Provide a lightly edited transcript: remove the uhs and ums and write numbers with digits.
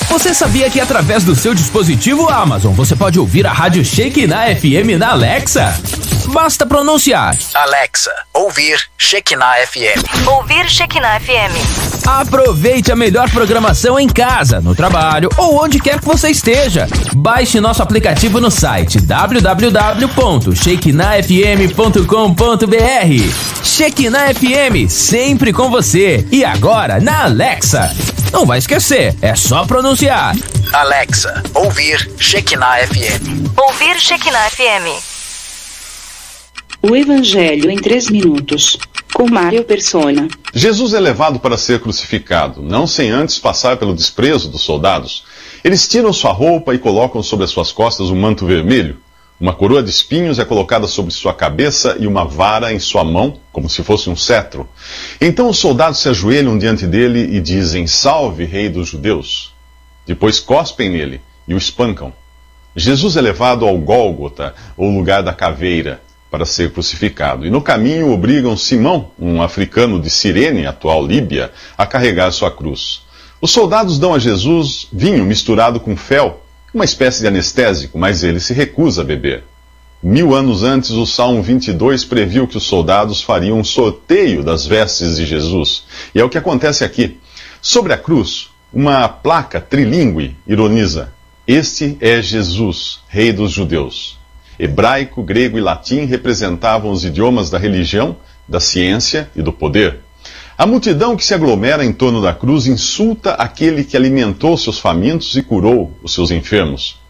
Você sabia que através do seu dispositivo Amazon você pode ouvir a rádio Shekinah FM na Alexa? Basta pronunciar: Alexa, ouvir Shekinah FM. Ouvir Shekinah FM. Aproveite a melhor programação em casa, no trabalho ou onde quer que você esteja. Baixe nosso aplicativo no site www.shekinahfm.com.br. Shekinah FM, sempre com você. E agora na Alexa. Não vai esquecer, é só pronunciar: Alexa, ouvir Shekinah FM. Ouvir Shekinah FM. O Evangelho em 3 minutos, com Mário Persona. Jesus é levado para ser crucificado, não sem antes passar pelo desprezo dos soldados. Eles tiram sua roupa e colocam sobre as suas costas um manto vermelho. Uma coroa de espinhos é colocada sobre sua cabeça e uma vara em sua mão, como se fosse um cetro. Então os soldados se ajoelham diante dele e dizem: Salve, Rei dos Judeus! Depois cospem nele e o espancam. Jesus é levado ao Gólgota, ou lugar da caveira, para ser crucificado. E no caminho obrigam Simão, um africano de Cirene, atual Líbia, a carregar sua cruz. Os soldados dão a Jesus vinho misturado com fel, uma espécie de anestésico, mas ele se recusa a beber. 1000 anos antes, o Salmo 22 previu que os soldados fariam um sorteio das vestes de Jesus. E é o que acontece aqui. Sobre a cruz, uma placa trilíngue ironiza: Este é Jesus, Rei dos Judeus. Hebraico, grego e latim representavam os idiomas da religião, da ciência e do poder. A multidão que se aglomera em torno da cruz insulta aquele que alimentou seus famintos e curou os seus enfermos.